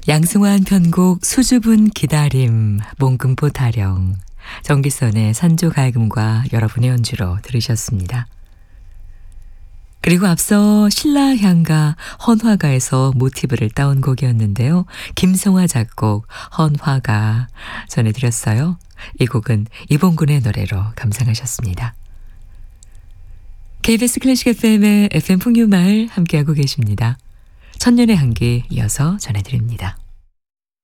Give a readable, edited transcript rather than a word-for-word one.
양승환 편곡 수줍은 기다림, 몽금포 타령, 정기선의 산조갈금과 여러분의 연주로 들으셨습니다. 그리고 앞서 신라향가 헌화가에서 모티브를 따온 곡이었는데요. 김성화 작곡, 헌화가 전해드렸어요. 이 곡은 이봉군의 노래로 감상하셨습니다. KBS 클래식 FM의 FM 풍류마을 함께하고 계십니다. 천년의 한기 이어서 전해드립니다.